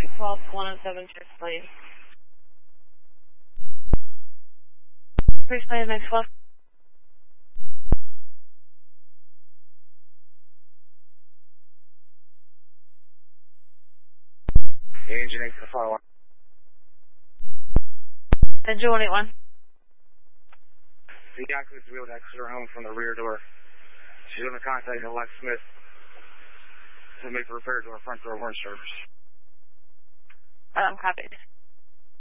12 107 please. Please play the next 12. Engine 8 to the follow-on. Engine 181. The Yaku's wheeled exit her home from the rear door. She's going to contact Alex Smith to make the repair to our front door warrant service. Copied.